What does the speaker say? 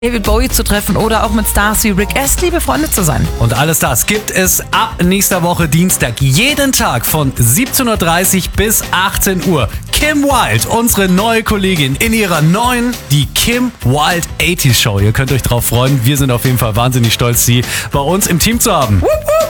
David Bowie zu treffen oder auch mit Stars wie Rick Astley befreundet zu sein. Und alles das gibt es ab nächster Woche Dienstag. Jeden Tag von 17.30 Uhr bis 18 Uhr. Kim Wilde, unsere neue Kollegin in ihrer neuen, die Kim Wilde 80s Show. Ihr könnt euch drauf freuen. Wir sind auf jeden Fall wahnsinnig stolz, sie bei uns im Team zu haben.